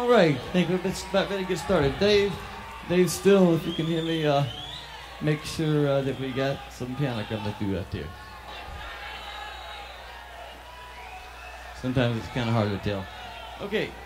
All right, I think we're about ready to get started. Dave, still, if you can hear me, make sure that we got some piano coming through out there. Sometimes it's kind of hard to tell. Okay.